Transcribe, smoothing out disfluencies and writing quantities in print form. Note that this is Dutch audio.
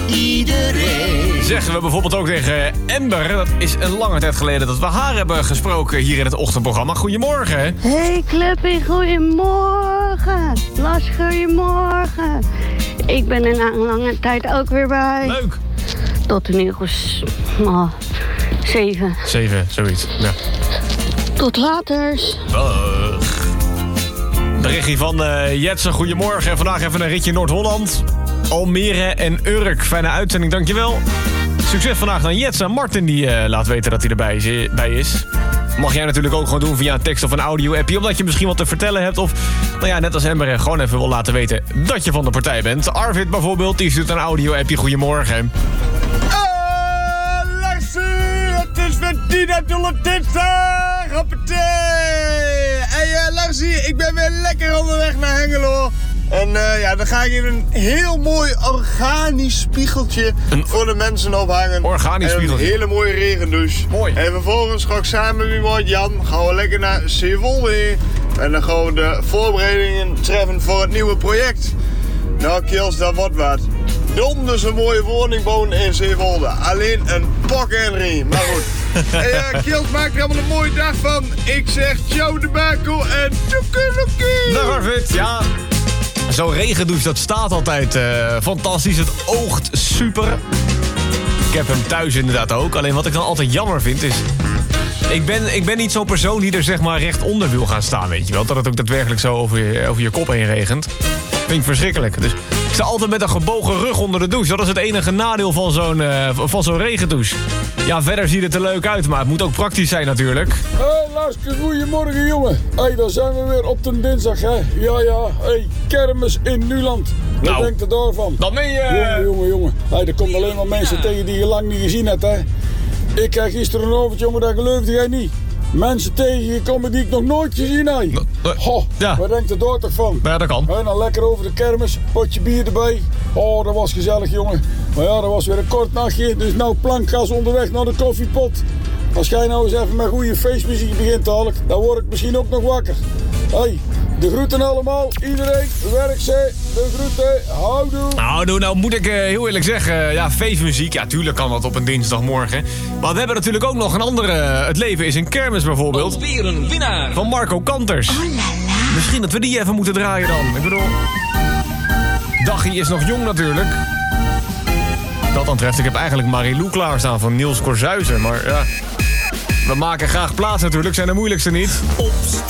iedereen. Zeggen we bijvoorbeeld ook tegen Amber. Dat is een lange tijd geleden dat we haar hebben gesproken hier in het ochtendprogramma. Goedemorgen. Hey Kleppie, goedemorgen. Lars, goedemorgen. Ik ben er na een lange tijd ook weer bij. Leuk. Tot een uur 7. 7, zoiets. Ja. Tot laters. Dag. Berichtje van Jetsen, goedemorgen. Vandaag even een ritje Noord-Holland. Almere en Urk. Fijne uitzending, dankjewel. Succes vandaag aan Jetsen. Martin die laat weten dat hij erbij is. Mag jij natuurlijk ook gewoon doen via een tekst of een audio-appje... omdat je misschien wat te vertellen hebt of, nou ja, net als Amber... gewoon even wil laten weten dat je van de partij bent. Arvid bijvoorbeeld, die stuurt een audio-appje. Goedemorgen. Larsie, het is weer dinsdag. Hoppatee. Hey Larsie, ik ben weer lekker onderweg naar Hengelo. En dan ga ik hier een heel mooi organisch spiegeltje voor de mensen ophangen. Organisch spiegeltje. En een hele mooie regendouche. Mooi. En vervolgens ga ik samen met mijn maat Jan gaan we lekker naar Zeewolde. En dan gaan we de voorbereidingen treffen voor het nieuwe project. Nou Kils, dat wordt wat. Donders een mooie woning bouwen in Zeewolde. Alleen een pak en riem. Maar goed. Hey, Kils, maak er allemaal een mooie dag van. Ik zeg ciao de bako en toekelokie. Dag Arvid, ja. Zo'n regendouche, dat staat altijd fantastisch. Het oogt super. Ik heb hem thuis inderdaad ook. Alleen wat ik dan altijd jammer vind is... Ik ben niet zo'n persoon die er zeg maar recht onder wil gaan staan, weet je wel. Dat het ook daadwerkelijk zo over je kop heen regent. Vind ik verschrikkelijk. Dus ik sta altijd met een gebogen rug onder de douche. Dat is het enige nadeel van zo'n regendouche. Ja, verder ziet het er leuk uit, maar het moet ook praktisch zijn natuurlijk. Hey Larske, goedemorgen jongen. Hey, daar zijn we weer op de dinsdag, hè. Ja. Hey, kermis in Nuland. Wat Nou, denkt u daarvan? Dat meen je... Jongen. Hey, er komt alleen maar mensen tegen die je lang niet gezien hebt, hè. Ik krijg gisteren een overt, jongen, dat geloofde jij niet. Mensen tegengekomen die ik nog nooit gezien heb. Ja. Wat denkt u daar toch van? Ja, dat kan. Hey, dan lekker over de kermis, potje bier erbij. Oh, dat was gezellig, jongen. Maar ja, dat was weer een kort nachtje, dus nou plankgas onderweg naar de koffiepot. Als jij nou eens even met goede feestmuziek begint te halen, dan word ik misschien ook nog wakker. Hey, de groeten allemaal, iedereen, werk ze, de groeten, houdoe. Nou moet ik heel eerlijk zeggen, ja, feestmuziek, ja, tuurlijk kan dat op een dinsdagmorgen. Maar we hebben natuurlijk ook nog een andere, Het leven is een kermis bijvoorbeeld. Weer een winnaar. Van Marco Kanters. Misschien dat we die even moeten draaien dan. Ik bedoel, Daggy is nog jong natuurlijk. Dat dan treft, ik heb eigenlijk Marilou klaarstaan van Niels Korzuizen, maar ja... We maken graag plaats natuurlijk, zijn de moeilijkste niet.